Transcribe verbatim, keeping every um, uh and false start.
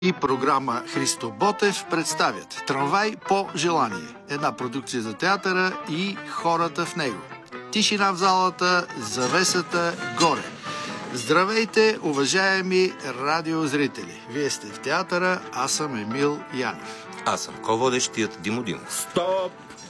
и програма Христо Ботев представят Трамвай по желание. Една продукция за театъра и хората в него. Тишина в залата, завесата горе. Здравейте, уважаеми радиозрители! Вие сте в театъра, аз съм Емил Янев. Аз съм ко-водещият Димо Димов. Стоп!